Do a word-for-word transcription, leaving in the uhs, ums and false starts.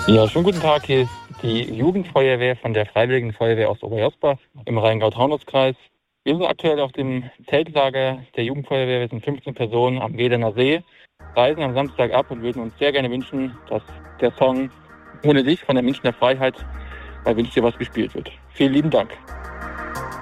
Ja, schönen guten Tag. Hier ist die Jugendfeuerwehr von der Freiwilligen Feuerwehr aus Oberjosbach im Rheingau-Taunus-Kreis. Wir sind aktuell auf dem Zeltlager der Jugendfeuerwehr. Wir sind fünfzehn Personen am Gehlener See, reisen am Samstag ab und würden uns sehr gerne wünschen, dass der Song Ohne dich von der Münchner Freiheit bei Wünsch dir was gespielt wird. Vielen lieben Dank.